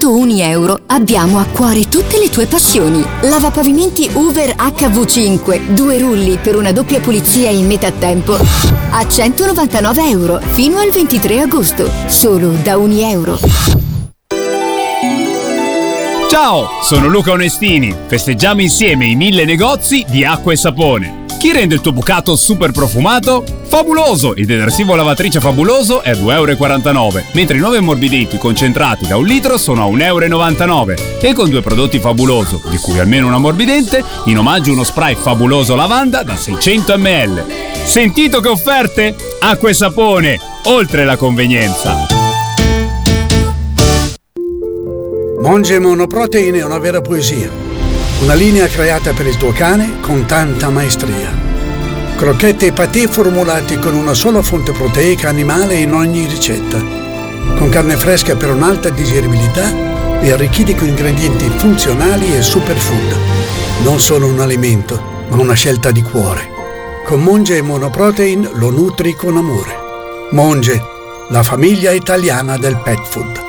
pagando €1 abbiamo a cuore tutte le tue passioni. Lavapavimenti Hoover HV5, 2 rulli per una doppia pulizia in metà tempo a €199 fino al 23 agosto, solo da €1. Ciao, sono Luca Onestini. Festeggiamo insieme i 1000 negozi di acqua e sapone. Chi rende il tuo bucato super profumato? Fabuloso! Il detersivo lavatrice Fabuloso è a €2,49, mentre i 9 ammorbidenti concentrati da 1 litro sono a €1,99. E con 2 prodotti Fabuloso, di cui almeno un ammorbidente, in omaggio uno spray Fabuloso lavanda da 600 ml. Sentito che offerte? Acqua e sapone, oltre la convenienza. Monge Monoprotein è una vera poesia. Una linea creata per il tuo cane con tanta maestria. Crocchette e patè formulati con una sola fonte proteica animale in ogni ricetta. Con carne fresca per un'alta digeribilità e arricchiti con ingredienti funzionali e superfood. Non solo un alimento, ma una scelta di cuore. Con Monge Monoprotein lo nutri con amore. Monge, la famiglia italiana del pet food.